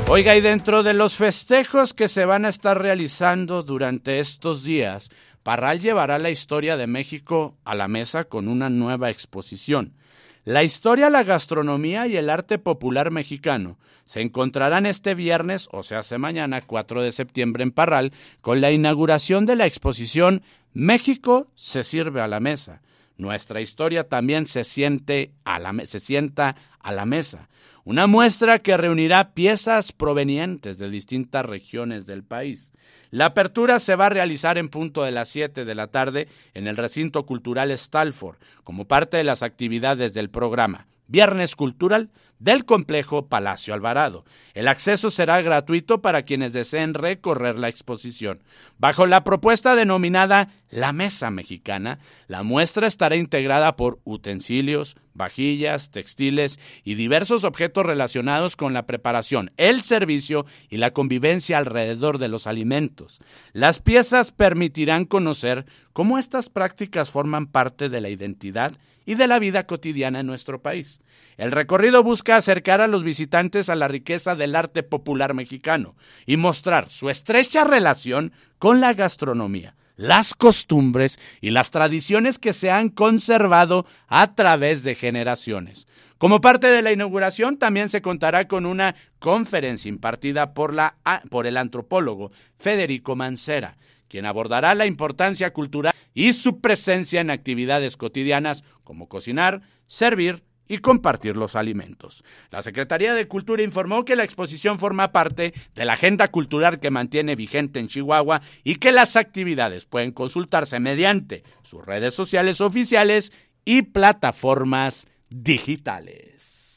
Oiga, y dentro de los festejos que se van a estar realizando durante estos días, Parral llevará la historia de México a la mesa con una nueva exposición. La historia, la gastronomía y el arte popular mexicano se encontrarán este viernes, o sea, mañana, 4 de septiembre en Parral, con la inauguración de la exposición México se sirve a la mesa. Nuestra historia también se sienta a la mesa. Una muestra que reunirá piezas provenientes de distintas regiones del país. La apertura se va a realizar en punto de las 7 de la tarde en el recinto cultural Stalford, como parte de las actividades del programa Viernes Cultural del complejo Palacio Alvarado. El acceso será gratuito para quienes deseen recorrer la exposición. Bajo la propuesta denominada La Mesa Mexicana, la muestra estará integrada por utensilios, vajillas, textiles y diversos objetos relacionados con la preparación, el servicio y la convivencia alrededor de los alimentos. Las piezas permitirán conocer cómo estas prácticas forman parte de la identidad y de la vida cotidiana en nuestro país. El recorrido busca acercar a los visitantes a la riqueza del arte popular mexicano y mostrar su estrecha relación con la gastronomía, las costumbres y las tradiciones que se han conservado a través de generaciones. Como parte de la inauguración, también se contará con una conferencia impartida por el antropólogo Federico Mancera, quien abordará la importancia cultural y su presencia en actividades cotidianas como cocinar, servir y compartir los alimentos. La Secretaría de Cultura informó que la exposición forma parte de la agenda cultural que mantiene vigente en Chihuahua y que las actividades pueden consultarse mediante sus redes sociales oficiales y plataformas digitales.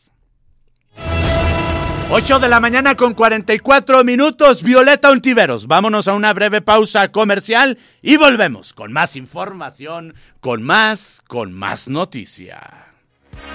8 de la mañana con 44 minutos, Violeta Ontiveros. Vámonos a una breve pausa comercial y volvemos con más información, con más noticia.